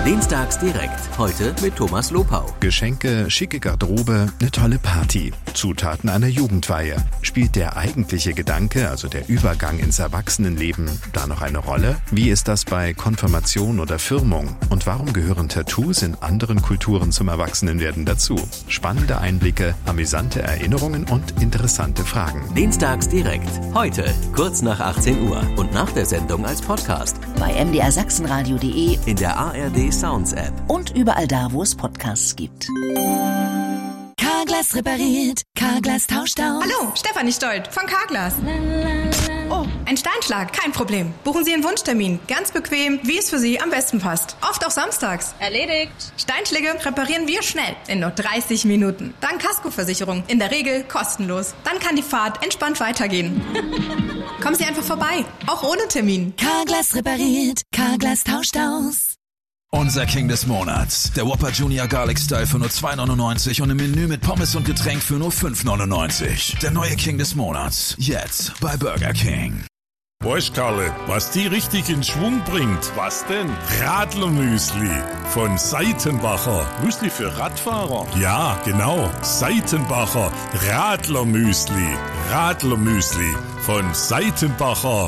Dienstags direkt. Heute mit Thomas Lopau. Geschenke, schicke Garderobe, eine tolle Party. Zutaten einer Jugendweihe. Spielt der eigentliche Gedanke, also der Übergang ins Erwachsenenleben, da noch eine Rolle? Wie ist das bei Konfirmation oder Firmung? Und warum gehören Tattoos in anderen Kulturen zum Erwachsenenwerden dazu? Spannende Einblicke, amüsante Erinnerungen und interessante Fragen. Dienstags direkt. Heute, kurz nach 18 Uhr und nach der Sendung als Podcast. Bei mdrsachsenradio.de, in der ARD Sounds App und überall da, wo es Podcasts gibt. Carglass repariert, Carglass tauscht aus. Hallo, Stefanie Stolt von Carglass. Oh, ein Steinschlag, kein Problem. Buchen Sie einen Wunschtermin, ganz bequem, wie es für Sie am besten passt. Oft auch samstags. Erledigt. Steinschläge reparieren wir schnell, in nur 30 Minuten. Dank Kaskoversicherung, in der Regel kostenlos. Dann kann die Fahrt entspannt weitergehen. Kommen Sie einfach vorbei, auch ohne Termin. Carglass repariert, Carglass tauscht aus. Unser King des Monats. Der Whopper Junior Garlic Style für nur $2,99 und ein Menü mit Pommes und Getränk für nur $5,99. Der neue King des Monats. Jetzt bei Burger King. Weißt Karle, was die richtig in Schwung bringt? Was denn? Radlermüsli von Seitenbacher. Müsli für Radfahrer? Ja, genau. Seitenbacher Radlermüsli. Radlermüsli von Seitenbacher.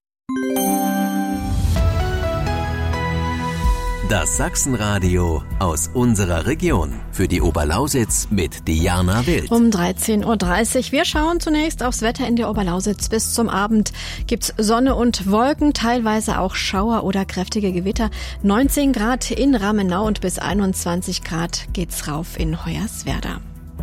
Das Sachsenradio aus unserer Region. Für die Oberlausitz mit Diana Wild. Um 13.30 Uhr. Wir schauen zunächst aufs Wetter in der Oberlausitz. Bis zum Abend gibt's Sonne und Wolken, teilweise auch Schauer oder kräftige Gewitter. 19 Grad in Ramenau und bis 21 Grad geht's rauf in Hoyerswerda.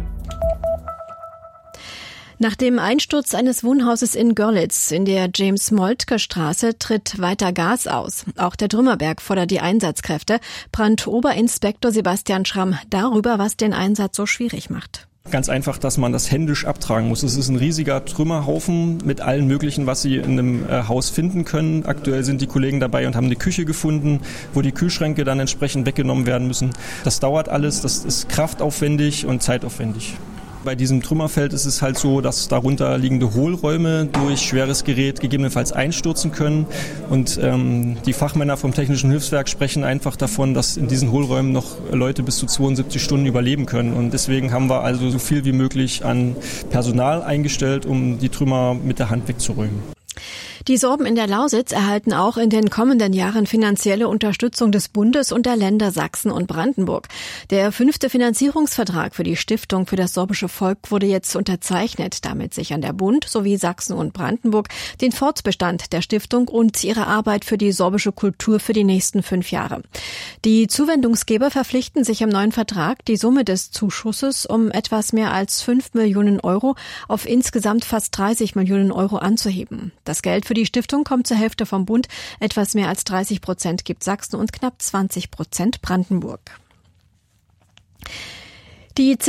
Nach dem Einsturz eines Wohnhauses in Görlitz in der James-Moltke-Straße tritt weiter Gas aus. Auch der Trümmerberg fordert die Einsatzkräfte. Brandoberinspektor Sebastian Schramm darüber, was den Einsatz so schwierig macht. Ganz einfach, dass man das händisch abtragen muss. Es ist ein riesiger Trümmerhaufen mit allen möglichen, was Sie in einem Haus finden können. Aktuell sind die Kollegen dabei und haben eine Küche gefunden, wo die Kühlschränke dann entsprechend weggenommen werden müssen. Das dauert alles, das ist kraftaufwendig und zeitaufwendig. Bei diesem Trümmerfeld ist es halt so, dass darunter liegende Hohlräume durch schweres Gerät gegebenenfalls einstürzen können. Und die Fachmänner vom Technischen Hilfswerk sprechen einfach davon, dass in diesen Hohlräumen noch Leute bis zu 72 Stunden überleben können. Und deswegen haben wir also so viel wie möglich an Personal eingestellt, um die Trümmer mit der Hand wegzuräumen. Die Sorben in der Lausitz erhalten auch in den kommenden Jahren finanzielle Unterstützung des Bundes und der Länder Sachsen und Brandenburg. Der 5. Finanzierungsvertrag für die Stiftung für das sorbische Volk wurde jetzt unterzeichnet, damit sich an der Bund sowie Sachsen und Brandenburg den Fortbestand der Stiftung und ihre Arbeit für die sorbische Kultur für die nächsten 5 Jahre. Die Zuwendungsgeber verpflichten sich im neuen Vertrag, die Summe des Zuschusses um etwas mehr als 5 Millionen Euro auf insgesamt fast 30 Millionen Euro anzuheben. Das Geld für die Stiftung kommt zur Hälfte vom Bund, etwas mehr als 30% gibt Sachsen und knapp 20% Brandenburg. Die